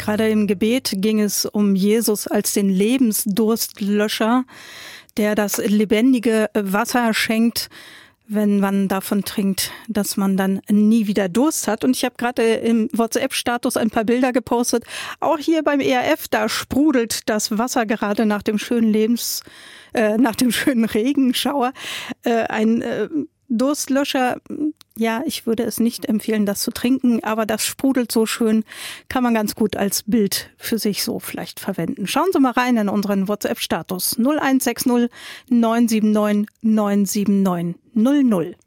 Gerade im Gebet ging es um Jesus als den Lebensdurstlöscher, der das lebendige Wasser schenkt, wenn man davon trinkt, dass man dann nie wieder Durst hat. Und ich habe gerade im WhatsApp-Status ein paar Bilder gepostet. Auch hier beim ERF, da sprudelt das Wasser gerade nach dem schönen nach dem schönen Regenschauer. Ein Durstlöscher, ja, ich würde es nicht empfehlen, das zu trinken, aber das sprudelt so schön, kann man ganz gut als Bild für sich so vielleicht verwenden. Schauen Sie mal rein in unseren WhatsApp-Status 0160 979 979 00.